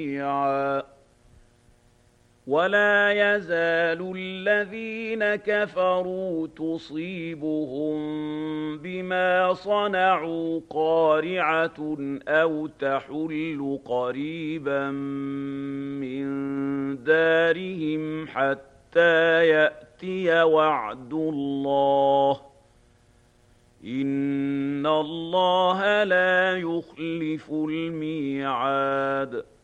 جميعا ولا يزال الذين كفروا تصيبهم بما صنعوا قارعة أو تحل قريبا من دارهم حتى يأتي وعد الله إن الله لا يخلف الميعاد